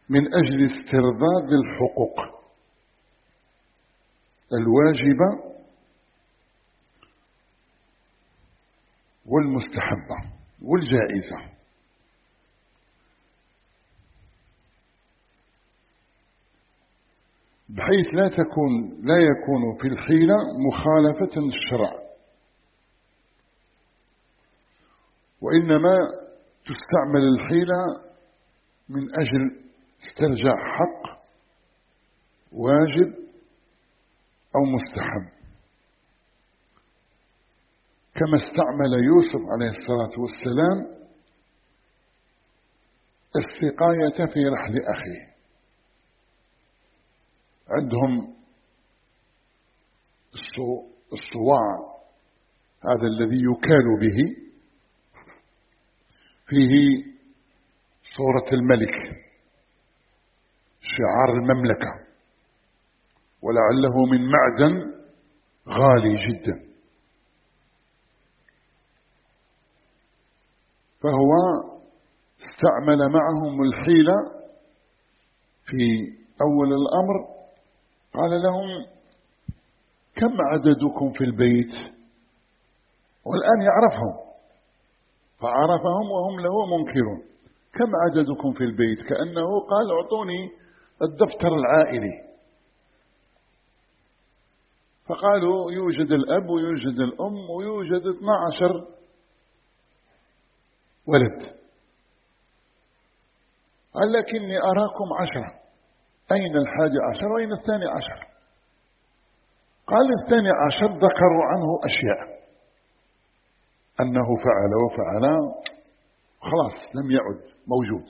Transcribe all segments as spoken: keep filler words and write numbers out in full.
من أجل استرداد الحقوق الواجبة والمستحبة والجائزة، بحيث لا تكون لا يكون في الحيلة مخالفة للشرع، وإنما تستعمل الحيلة من أجل استرجاع حق واجب أو مستحب، كما استعمل يوسف عليه الصلاة والسلام السقاية في رحل أخيه. عندهم الصواع هذا الذي يكال به، فيه صورة الملك شعار المملكة، ولعله من معدن غالي جدا، فهو استعمل معهم الحيلة في أول الأمر. قال لهم: كم عددكم في البيت؟ والآن يعرفهم، فعرفهم وهم له منكرون. كم عددكم في البيت؟ كأنه قال: اعطوني الدفتر العائلي. فقالوا: يوجد الأب ويوجد الأم ويوجد اثنا عشر ولد. قال: لكني أراكم عشرة، أين الحادي عشر وأين الثاني عشر؟ قال: الثاني عشر ذكروا عنه أشياء، أنه فعل وفعل، خلاص لم يعد موجود.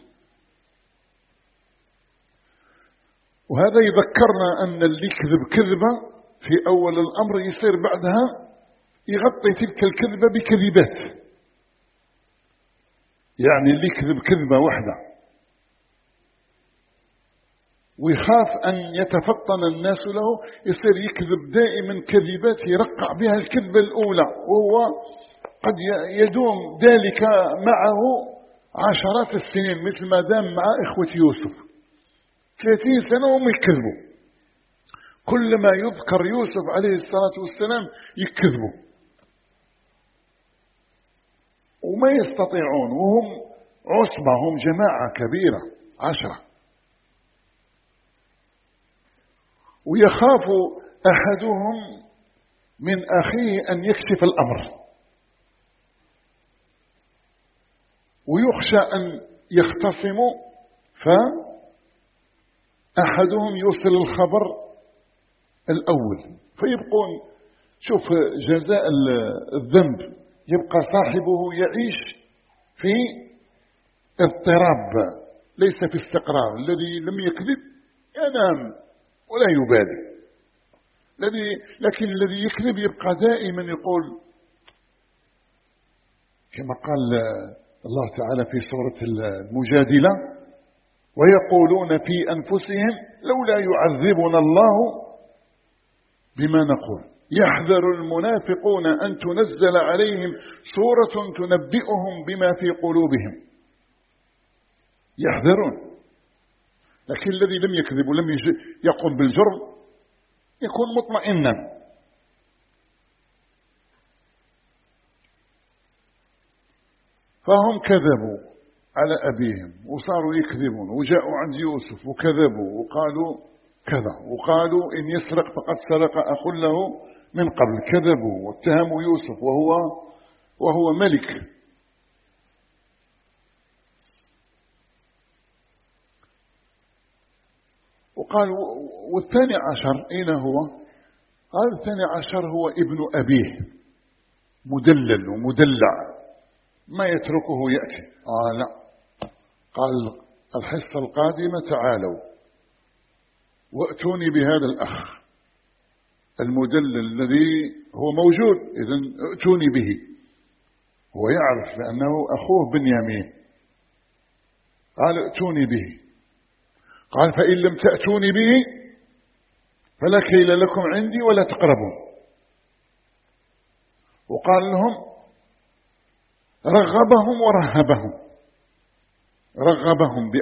وهذا يذكرنا أن اللي كذب كذبة في أول الأمر يصير بعدها يغطي تلك الكذبة بكذبات. يعني اللي كذب كذبة واحدة ويخاف أن يتفطن الناس له، يصير يكذب دائما كذبات يرقع بها الكذبة الأولى، وهو قد يدوم ذلك معه عشرات السنين، مثل ما دام مع إخوة يوسف ثلاثين سنة وهم يكذبوا. كل ما يذكر يوسف عليه الصلاة والسلام يكذبوا وما يستطيعون، وهم عصبة، هم جماعة كبيرة عشرة. ويخاف أحدهم من أخيه أن يكشف الأمر، ويخشى أن يختصموا فأحدهم يوصل الخبر الأول، فيبقون. شوف جزاء الذنب، يبقى صاحبه يعيش في اضطراب ليس في استقرار. الذي لم يكذب ينام ولا يبالي، الذي لكن الذي يكذب يبقى دائما يقول، كما قال الله تعالى في سورة المجادلة: ويقولون في أنفسهم لولا يعذبنا الله بما نقول يحذر المنافقون أن تنزل عليهم سورة تنبئهم بما في قلوبهم. يحذرون، لكن الذي لم يكذب ولم يقم بالجرم يكون مطمئنا. فهم كذبوا على أبيهم وصاروا يكذبون، وجاءوا عند يوسف وكذبوا وقالوا كذا، وقالوا إن يسرق فقد سرق أخ له من قبل. كذبوا واتهموا يوسف وهو وهو ملك. وقال: والثاني عشر أين هو؟ قال: الثاني عشر هو ابن أبيه، مدلل ومدلع، ما يتركه يأتي. آه لا، قال: الحصة القادمة تعالوا وأتوني بهذا الأخ المدلل الذي هو موجود، إذن ائتوني به. هو يعرف بأنه أخوه بنيامين. قال: ائتوني به. قال: فإن لم تأتوني به فلا كيل لكم عندي ولا تقربون. وقال لهم: رغبهم ورهبهم، رغبهم